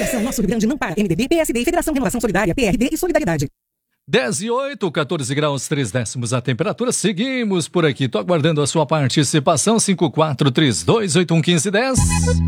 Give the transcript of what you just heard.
Coligação Nosso Rio Grande não para. MDB, PSD, Federação Renovação Solidária, PRD e Solidariedade. 10:08, 14 graus 3 décimos a temperatura. Seguimos por aqui. Tô aguardando a sua participação. 5432811510.